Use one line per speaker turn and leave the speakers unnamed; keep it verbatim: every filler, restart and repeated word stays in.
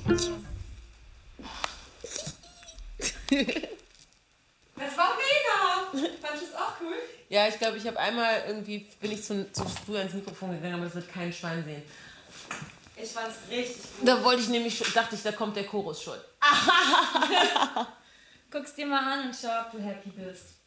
Das war mega! Fand ich das auch cool?
Ja, ich glaube, ich habe einmal irgendwie, bin ich zu, zu früh ans Mikrofon gegangen, aber das wird kein Schwein sehen.
Ich fand's richtig gut.
Da wollte ich nämlich, dachte ich, da kommt der Chorus schon.
Guck's dir mal an und schau, ob du happy bist.